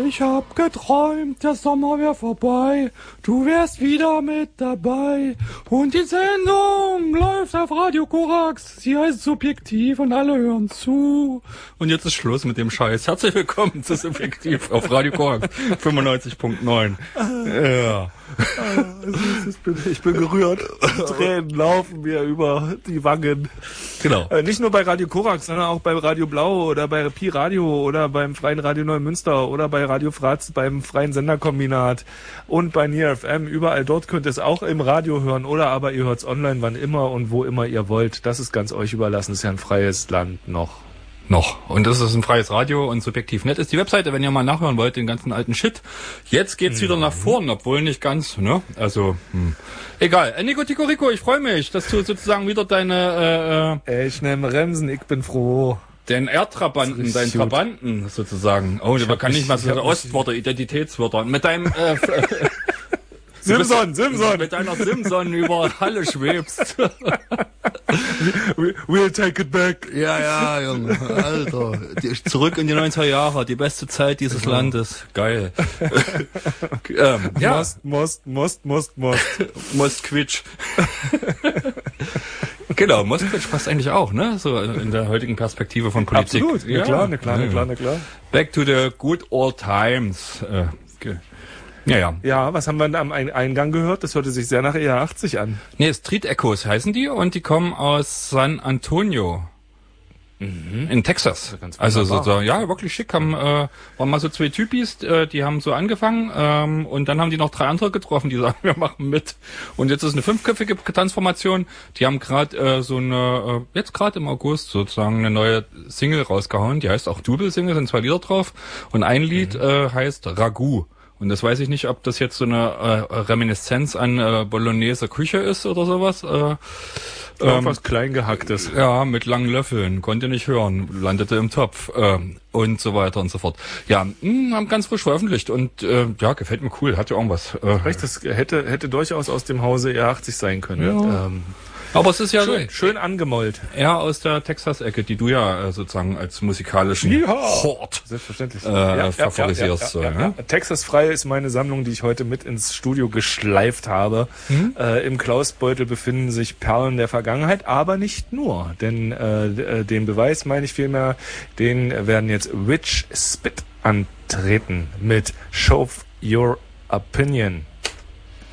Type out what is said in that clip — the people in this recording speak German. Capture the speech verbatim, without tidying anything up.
Ich hab geträumt, der Sommer wär vorbei, du wärst wieder mit dabei. Und die Sendung läuft auf Radio Korax, sie heißt Subjektiv und alle hören zu. Und jetzt ist Schluss mit dem Scheiß. Herzlich willkommen zu Subjektiv auf Radio Korax fünfundneunzig Komma neun. Ja. Ich bin gerührt. Tränen laufen mir über die Wangen. Genau. Äh, nicht nur bei Radio Korax, sondern auch bei Radio Blau oder bei Pi Radio oder beim Freien Radio Neumünster oder bei Radio Fratz, beim Freien Senderkombinat und bei N I R F M. Überall dort könnt ihr es auch im Radio hören oder aber ihr hört es online, wann immer und wo immer ihr wollt. Das ist ganz euch überlassen. Das ist ja ein freies Land noch. Noch. Und das ist ein freies Radio und Subjektiv Net ist die Webseite, wenn ihr mal nachhören wollt, den ganzen alten Shit. Jetzt geht's mhm. wieder nach vorn, obwohl nicht ganz, ne? Also, hm. Egal. Äh, Nico Tico Rico, ich freue mich, dass du sozusagen wieder deine, äh, äh Ich nehme Remsen, ich bin froh. Den Erdtrabanten, deinen Trabanten sozusagen. Oh, man kann nicht mal so Ostwörter, Identitätswörter. Mit deinem, äh, Simson, Simson. Mit deiner Simson über Halle schwebst. We'll take it back. Ja, ja, Junge. Alter. Die, zurück in die neunziger Jahre. Die beste Zeit dieses ja. Landes. Geil. ähm, ja. Most, most, most, most, most. Moskwitsch. Genau, Moskwitsch passt eigentlich auch, ne? So in der heutigen Perspektive von Politik. Absolut. Ja, klar, ne, klar, ne, klar, ne, klar. Back to the good old times. Äh, okay. Ja, ja. Ja, was haben wir am Eingang gehört? Das hörte sich sehr nach E R achtzig an. Nee, Street Echoes heißen die und die kommen aus San Antonio. Mhm. In Texas. Also sozusagen, ja, wirklich schick. Haben, äh, waren mal so zwei Typis, äh, die haben so angefangen ähm, und dann haben die noch drei andere getroffen, die sagen, wir machen mit. Und jetzt ist eine fünfköpfige Transformation. Die haben gerade äh, so eine, äh, jetzt gerade im August sozusagen eine neue Single rausgehauen. Die heißt auch Double Single, sind zwei Lieder drauf. Und ein Lied mhm. äh, heißt Ragout. Und das weiß ich nicht, ob das jetzt so eine äh, Reminiszenz an äh, Bolognese Küche ist oder sowas. Äh, Irgendwas ähm, Kleingehacktes. Ja, mit langen Löffeln. Konnte nicht hören. Landete im Topf. Ähm, und so weiter und so fort. Ja, mh, haben ganz frisch veröffentlicht und äh, ja, gefällt mir cool. Hat ja irgendwas. Äh, Recht, das hätte hätte durchaus aus dem Hause E R achtzig sein können. Ja. Ähm, Aber es ist ja schön, so, schön angemollt. Ja, aus der Texas-Ecke, die du ja äh, sozusagen als musikalischen ja. Hort selbstverständlich äh, ja, favorisierst. Ja, ja, ja, ja, ja. So, Texas Frei ist meine Sammlung, die ich heute mit ins Studio geschleift habe. Mhm. Äh, Im Klausbeutel befinden sich Perlen der Vergangenheit, aber nicht nur. Denn äh, den Beweis, meine ich vielmehr, den werden jetzt Witch Spit antreten mit Show Your Opinion.